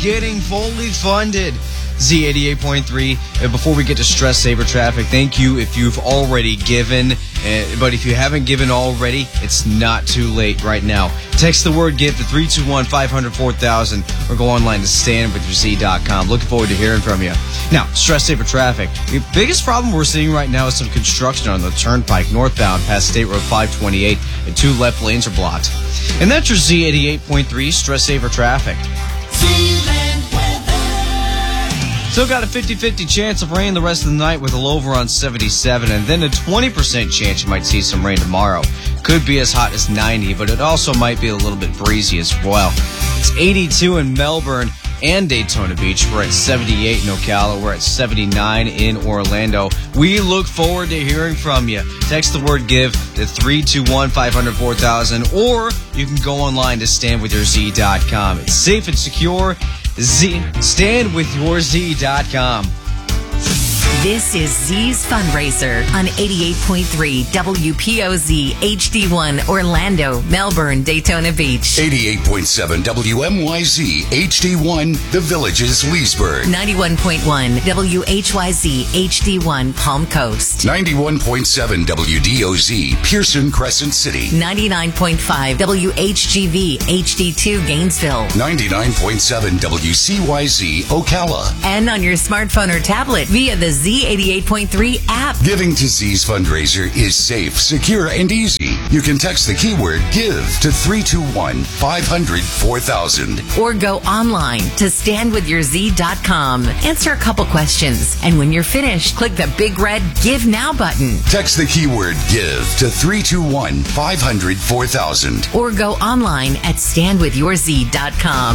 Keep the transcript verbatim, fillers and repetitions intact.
getting fully funded. Z eighty-eight point three. Uh, before we get to Stress Saver Traffic, thank you if you've already given. Uh, but if you haven't given already, it's not too late right now. Text the word GIVE to three two one, five hundred, four thousand or go online to stand with your z dot com. Looking forward to hearing from you. Now, Stress Saver Traffic. The biggest problem we're seeing right now is some construction on the Turnpike northbound past State Road five twenty-eight, and two left lanes are blocked. And that's your Z eighty-eight point three Stress Saver Traffic. Still got a fifty-fifty chance of rain the rest of the night with a low over on seventy-seven, and then a twenty percent chance you might see some rain tomorrow. Could be as hot as ninety, but it also might be a little bit breezy as well. It's eighty-two in Melbourne and Daytona Beach. We're at seventy-eight in Ocala. We're at seventy-nine in Orlando. We look forward to hearing from you. Text the word GIVE to three two one, five hundred, four thousand, or you can go online to stand with your z dot com. It's safe and secure. Z, stand with your z dot com. This is Z's Fundraiser on eighty-eight point three W P O Z H D one Orlando, Melbourne, Daytona Beach. eighty-eight point seven W M Y Z H D one The Villages, Leesburg. ninety-one point one W H Y Z H D one Palm Coast. ninety-one point seven W D O Z Pearson, Crescent City. ninety-nine point five W H G V H D two Gainesville. ninety-nine point seven W C Y Z Ocala. And on your smartphone or tablet via the Z eighty-eight point three app. Giving to Z's fundraiser is safe, secure, and easy. You can text the keyword GIVE to three two one, five hundred, four thousand. Or go online to stand with your z dot com. Answer a couple questions, and when you're finished, click the big red Give Now button. Text the keyword GIVE to three two one, five hundred, four thousand. Or go online at stand with your z dot com.